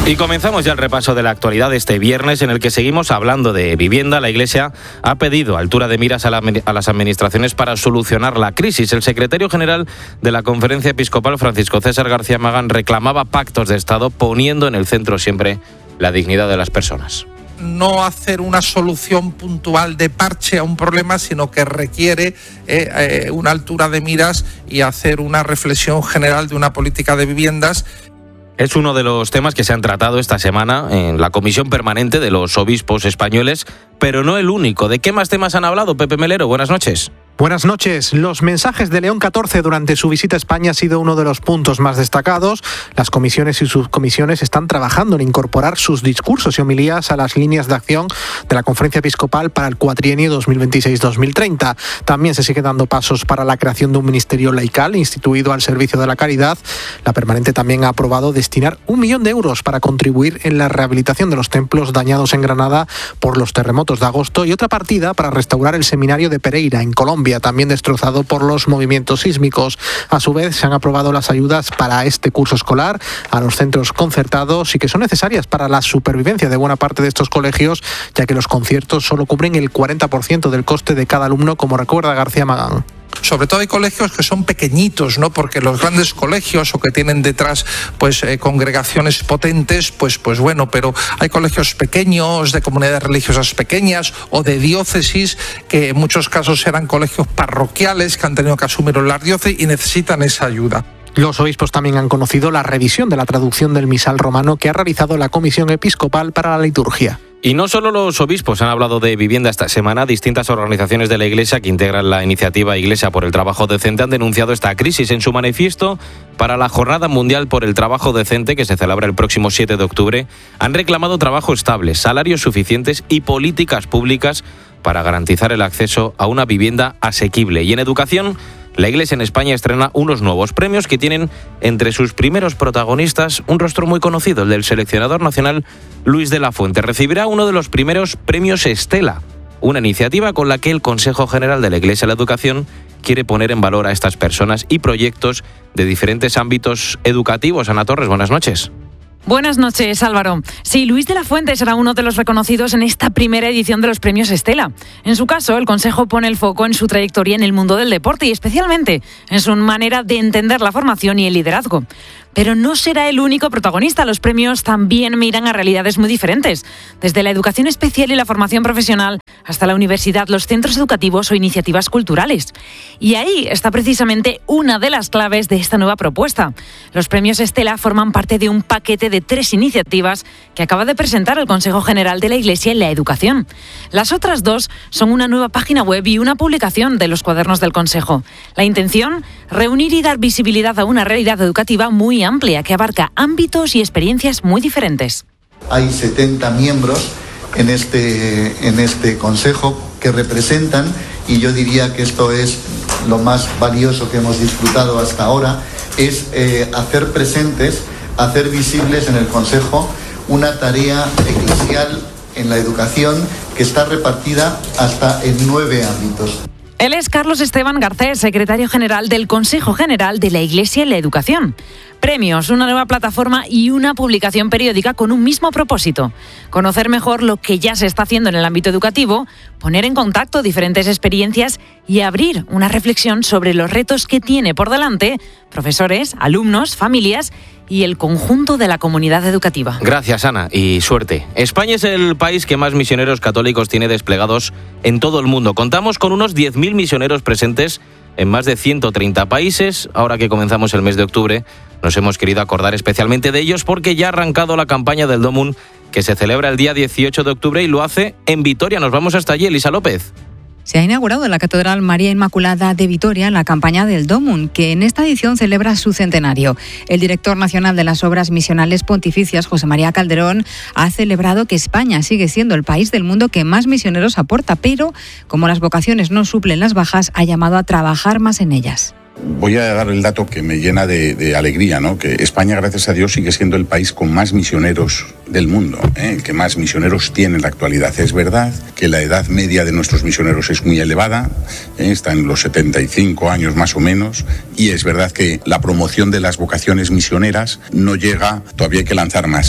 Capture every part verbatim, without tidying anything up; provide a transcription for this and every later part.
Y comenzamos ya el repaso de la actualidad de este viernes, en el que seguimos hablando de vivienda. La Iglesia ha pedido altura de miras a, la, a las administraciones para solucionar la crisis. El secretario general de la Conferencia Episcopal, Francisco César García Magán, reclamaba pactos de Estado, poniendo en el centro siempre la dignidad de las personas. No hacer una solución puntual de parche a un problema, sino que requiere eh, eh, una altura de miras y hacer una reflexión general de una política de viviendas. Es uno de los temas que se han tratado esta semana en la Comisión Permanente de los Obispos Españoles, pero no el único. ¿De qué más temas han hablado? Pepe Melero, buenas noches. Buenas noches. Los mensajes de León catorce durante su visita a España ha sido uno de los puntos más destacados. Las comisiones y subcomisiones están trabajando en incorporar sus discursos y homilías a las líneas de acción de la Conferencia Episcopal para el cuatrienio dos mil veintiséis dos mil treinta. También se sigue dando pasos para la creación de un ministerio laical instituido al servicio de la caridad. La Permanente también ha aprobado destinar un millón de euros para contribuir en la rehabilitación de los templos dañados en Granada por los terremotos de agosto y otra partida para restaurar el seminario de Pereira en Colombia, también destrozado por los movimientos sísmicos. A su vez, se han aprobado las ayudas para este curso escolar a los centros concertados y que son necesarias para la supervivencia de buena parte de estos colegios, ya que los conciertos solo cubren el cuarenta por ciento del coste de cada alumno, como recuerda García Magán. Sobre todo hay colegios que son pequeñitos, ¿no? Porque los grandes colegios o que tienen detrás pues eh, congregaciones potentes, pues pues bueno, pero hay colegios pequeños de comunidades religiosas pequeñas o de diócesis que en muchos casos eran colegios parroquiales que han tenido que asumir la diócesis y necesitan esa ayuda. Los obispos también han conocido la revisión de la traducción del misal romano que ha realizado la Comisión Episcopal para la Liturgia. Y no solo los obispos han hablado de vivienda esta semana. Distintas organizaciones de la Iglesia que integran la iniciativa Iglesia por el Trabajo Decente han denunciado esta crisis. En su manifiesto para la Jornada Mundial por el Trabajo Decente, que se celebra el próximo siete de octubre, han reclamado trabajo estable, salarios suficientes y políticas públicas para garantizar el acceso a una vivienda asequible. Y en educación, la Iglesia en España estrena unos nuevos premios que tienen entre sus primeros protagonistas un rostro muy conocido, el del seleccionador nacional Luis de la Fuente. Recibirá uno de los primeros premios Estela, una iniciativa con la que el Consejo General de la Iglesia de la Educación quiere poner en valor a estas personas y proyectos de diferentes ámbitos educativos. Ana Torres, buenas noches. Buenas noches, Álvaro. Sí, Luis de la Fuente será uno de los reconocidos en esta primera edición de los premios Estela. En su caso, el Consejo pone el foco en su trayectoria en el mundo del deporte y especialmente en su manera de entender la formación y el liderazgo. Pero no será el único protagonista. Los premios también miran a realidades muy diferentes. Desde la educación especial y la formación profesional hasta la universidad, los centros educativos o iniciativas culturales. Y ahí está precisamente una de las claves de esta nueva propuesta. Los premios Estela forman parte de un paquete de tres iniciativas que acaba de presentar el Consejo General de la Iglesia en la Educación. Las otras dos son una nueva página web y una publicación de los cuadernos del Consejo. La intención, reunir y dar visibilidad a una realidad educativa muy amplia que abarca ámbitos y experiencias muy diferentes. Hay setenta miembros en este, en este consejo que representan, y yo diría que esto es lo más valioso que hemos disfrutado hasta ahora, es eh, hacer presentes, hacer visibles en el consejo una tarea eclesial en la educación que está repartida hasta en nueve ámbitos. Él es Carlos Esteban Garcés, secretario general del Consejo General de la Iglesia en la Educación. Premios, una nueva plataforma y una publicación periódica con un mismo propósito: conocer mejor lo que ya se está haciendo en el ámbito educativo, poner en contacto diferentes experiencias y abrir una reflexión sobre los retos que tiene por delante profesores, alumnos, familias y el conjunto de la comunidad educativa. Gracias, Ana, y suerte. España es el país que más misioneros católicos tiene desplegados en todo el mundo. Contamos con unos diez mil misioneros presentes en más de ciento treinta países. Ahora que comenzamos el mes de octubre, nos hemos querido acordar especialmente de ellos porque ya ha arrancado la campaña del Domum, que se celebra el día dieciocho de octubre y lo hace en Vitoria. Nos vamos hasta allí, Elisa López. Se ha inaugurado en la Catedral María Inmaculada de Vitoria la campaña del Domum, que en esta edición celebra su centenario. El director nacional de las Obras Misionales Pontificias, José María Calderón, ha celebrado que España sigue siendo el país del mundo que más misioneros aporta, pero como las vocaciones no suplen las bajas, ha llamado a trabajar más en ellas. Voy a dar el dato que me llena de, de alegría, ¿no? Que España, gracias a Dios, sigue siendo el país con más misioneros del mundo, ¿eh? El que más misioneros tiene en la actualidad. Es verdad que la edad media de nuestros misioneros es muy elevada, ¿eh? Está en los setenta y cinco años más o menos, y es verdad que la promoción de las vocaciones misioneras no llega, todavía hay que lanzar más.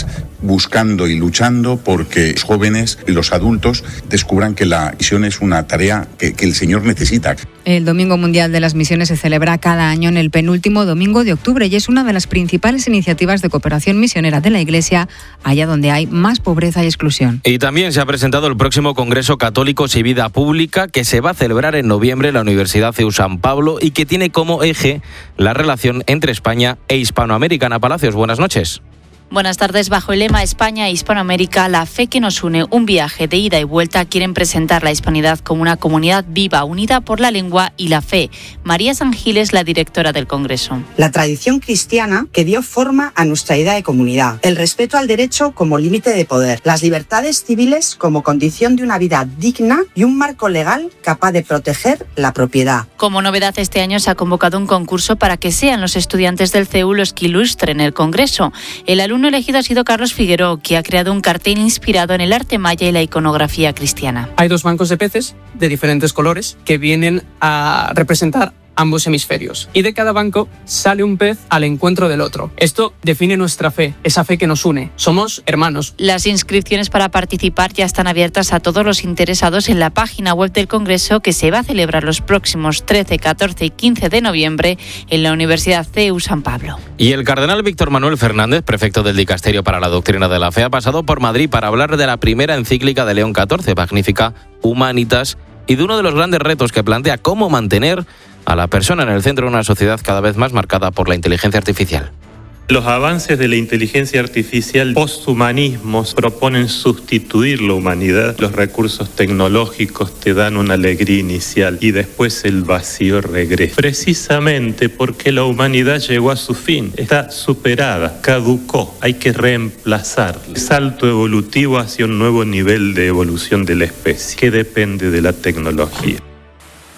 buscando y luchando porque los jóvenes y los adultos descubran que la misión es una tarea que, que el Señor necesita. El Domingo Mundial de las Misiones se celebra cada año en el penúltimo domingo de octubre y es una de las principales iniciativas de cooperación misionera de la Iglesia, allá donde hay más pobreza y exclusión. Y también se ha presentado el próximo Congreso Católicos y Vida Pública, que se va a celebrar en noviembre en la Universidad C E U San Pablo y que tiene como eje la relación entre España e Hispanoamérica. Ana Palacios, buenas noches. Buenas tardes. Bajo el lema España e Hispanoamérica, la fe que nos une, un viaje de ida y vuelta, quieren presentar la hispanidad como una comunidad viva, unida por la lengua y la fe. María San Gil es la directora del Congreso. La tradición cristiana que dio forma a nuestra idea de comunidad, el respeto al derecho como límite de poder, las libertades civiles como condición de una vida digna y un marco legal capaz de proteger la propiedad. Como novedad, este año se ha convocado un concurso para que sean los estudiantes del C E U los que ilustren el Congreso. El alumno El elegido ha sido Carlos Figueroa, que ha creado un cartel inspirado en el arte maya y la iconografía cristiana. Hay dos bancos de peces de diferentes colores que vienen a representar ambos hemisferios. Y de cada banco sale un pez al encuentro del otro. Esto define nuestra fe, esa fe que nos une. Somos hermanos. Las inscripciones para participar ya están abiertas a todos los interesados en la página web del Congreso, que se va a celebrar los próximos trece, catorce y quince de noviembre en la Universidad C E U San Pablo. Y el cardenal Víctor Manuel Fernández, prefecto del Dicasterio para la Doctrina de la Fe, ha pasado por Madrid para hablar de la primera encíclica de León catorce, Magnificat Humanitas, y de uno de los grandes retos que plantea: cómo mantener a la persona en el centro de una sociedad cada vez más marcada por la inteligencia artificial. Los avances de la inteligencia artificial posthumanismos proponen sustituir la humanidad. Los recursos tecnológicos te dan una alegría inicial y después el vacío regresa. Precisamente porque la humanidad llegó a su fin, está superada, caducó, hay que reemplazar. El salto evolutivo hacia un nuevo nivel de evolución de la especie, que depende de la tecnología.